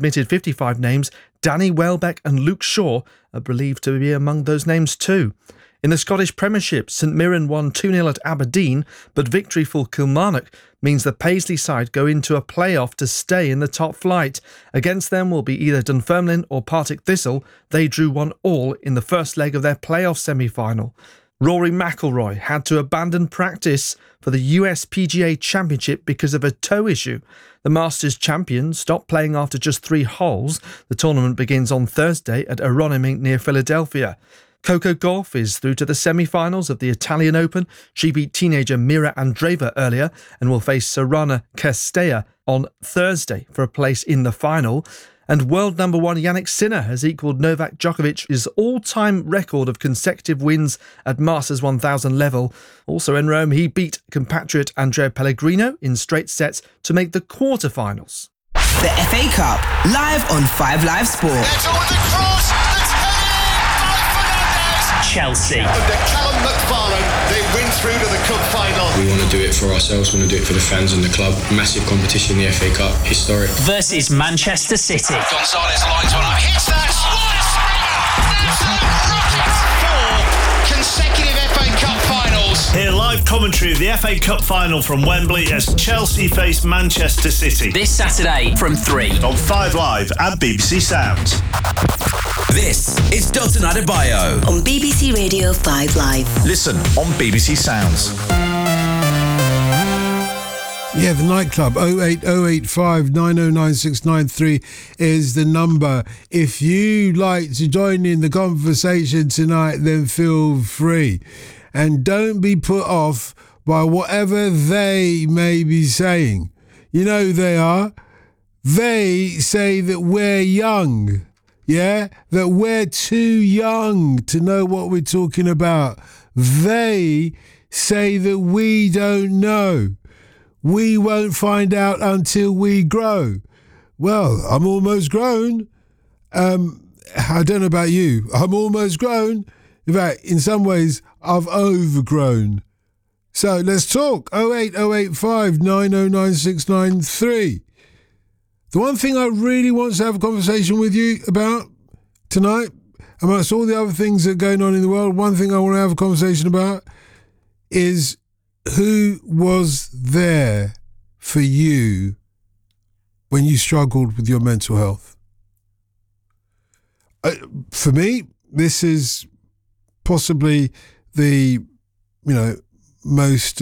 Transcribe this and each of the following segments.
submitted 55 names, Danny Welbeck and Luke Shaw are believed to be among those names too. In the Scottish Premiership, St Mirren won 2-0 at Aberdeen, but victory for Kilmarnock means the Paisley side go into a play-off to stay in the top flight. Against them will be either Dunfermline or Partick Thistle. They drew 1-1 in the first leg of their play-off semi-final. Rory McIlroy had to abandon practice for the US PGA Championship because of a toe issue. The Masters champion stopped playing after just 3 holes. The tournament begins on Thursday at Aronimink near Philadelphia. Coco Gauff is through to the semi-finals of the Italian Open. She beat teenager Mira Andreeva earlier and will face Sorana Castella on Thursday for a place in the final. And world number 1 Jannik Sinner has equalled Novak Djokovic's all-time record of consecutive wins at Masters 1000 level. Also in Rome, he beat compatriot Andrea Pellegrino in straight sets to make the quarterfinals. The FA Cup, live on 5 Live Sport. It's over the cross, it's headed by Fernandes. Chelsea. Under Callum McFarlane, they win through to the cup final. We want to do it for ourselves, we want to do it for the fans and the club. Massive competition, the FA Cup, historic. Versus Manchester City. Gonzalez lines one up, hits that, what a springer! Absolute rocket! 4 consecutive FA Cup finals. Hear live commentary of the FA Cup final from Wembley as Chelsea face Manchester City. This Saturday from 3 on 5 Live and BBC Sounds. This is Dalton Adebayo on BBC Radio 5 Live. Listen on BBC Sounds. Yeah, the nightclub 08085 909693 is the number. If you'd like to join in the conversation tonight, then feel free. And don't be put off by whatever they may be saying. You know who they are. They say that we're young. Yeah, that we're too young to know what we're talking about. They say that we don't know. We won't find out until we grow. Well, I'm almost grown. I don't know about you. I'm almost grown. In fact, in some ways, I've overgrown. So let's talk. 08085 909693. The one thing I really want to have a conversation with you about tonight, amongst all the other things that are going on in the world, one thing I want to have a conversation about is who was there for you when you struggled with your mental health? For me, this is possibly the, most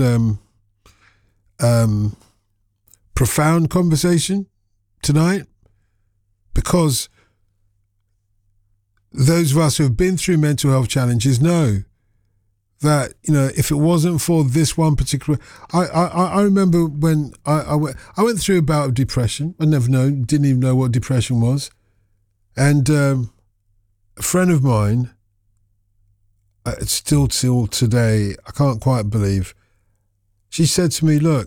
profound conversation tonight, because those of us who have been through mental health challenges know that, if it wasn't for this one particular... I remember when I went through a bout of depression. I didn't even know what depression was. And a friend of mine, still till today, I can't quite believe, she said to me, look,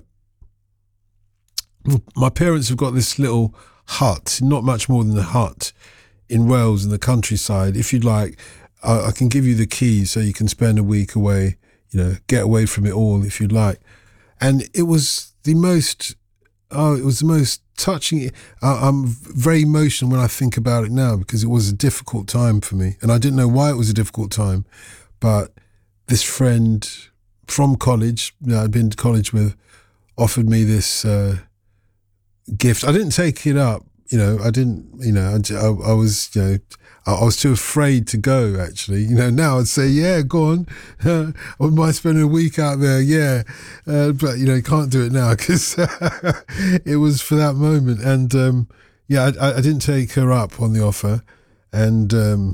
my parents have got this little hut, not much more than a hut, in Wales in the countryside. If you'd like, I can give you the keys so you can spend a week away, get away from it all if you'd like. And it was the most touching. I'm very emotional when I think about it now, because it was a difficult time for me. And I didn't know why it was a difficult time, but this friend from college, I'd been to college with, offered me this gift. I didn't take it up. I didn't, I was too afraid to go, actually. Now I'd say, yeah, go on. I might spend a week out there, yeah. But, you can't do it now because it was for that moment. And, I didn't take her up on the offer. And,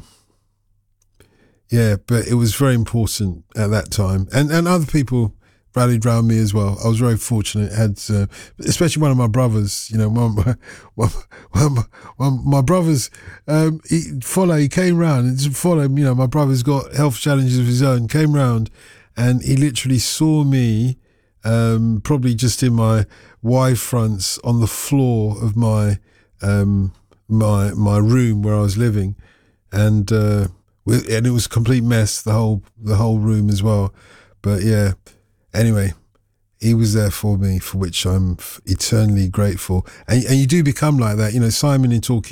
but it was very important at that time. And other people rallied around me as well. I was very fortunate. Had especially one of my brothers. My brothers. He came round and followed. My brother's got health challenges of his own. Came round, and he literally saw me, probably just in my Y fronts on the floor of my my room where I was living, and it was a complete mess. The whole room as well. But yeah. Anyway, he was there for me, for which I'm eternally grateful. And you do become like that. Simon in Torquay